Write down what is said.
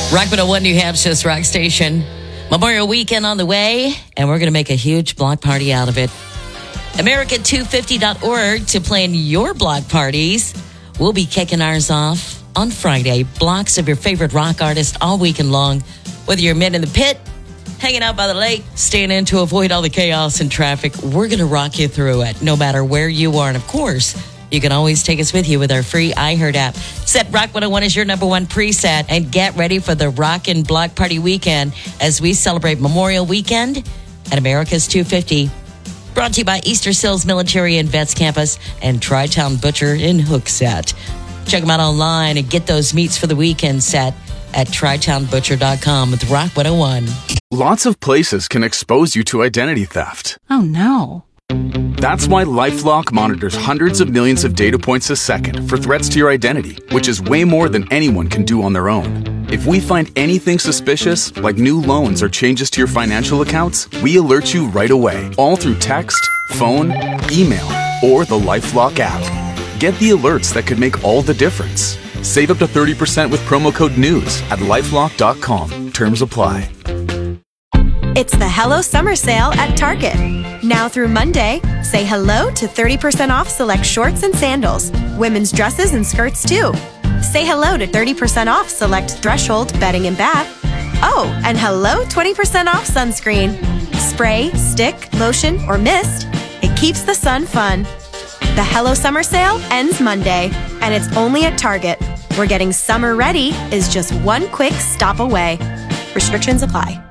Rock 101 New Hampshire's rock station. Memorial Weekend on the way, and we're going to make a huge block party out of it. America250.org to plan your block parties. We'll be kicking ours off on Friday. Blocks of your favorite rock artist all weekend long. Whether you're mid in the pit, hanging out by the lake, staying in to avoid all the chaos and traffic, we're going to rock you through it, no matter where you are. And of course, you can always take us with you with our free iHeart app. Set Rock 101 as your number one preset and get ready for the Rockin' Block Party Weekend as we celebrate Memorial Weekend at America's 250. Brought to you by Easter Seals Military and Vets Campus and Tri-Town Butcher in Hooksett. Check them out online and get those meats for the weekend set at tritownbutcher.com with Rock 101. Lots of places can expose you to identity theft. Oh, no. That's why LifeLock monitors hundreds of millions of data points a second for threats to your identity, which is way more than anyone can do on their own. If we find anything suspicious, like new loans or changes to your financial accounts, we alert you right away, all through text, phone, email, or the LifeLock app. Get the alerts that could make all the difference. Save up to 30% with promo code NEWS at lifelock.com. Terms apply. It's the Hello Summer Sale at Target. Now through Monday, say hello to 30% off select shorts and sandals, women's dresses and skirts too. Say hello to 30% off select Threshold bedding and bath. Oh, and hello 20% off sunscreen. Spray, stick, lotion, or mist. It keeps the sun fun. The Hello Summer Sale ends Monday, and it's only at Target, where getting summer ready is just one quick stop away. Restrictions apply.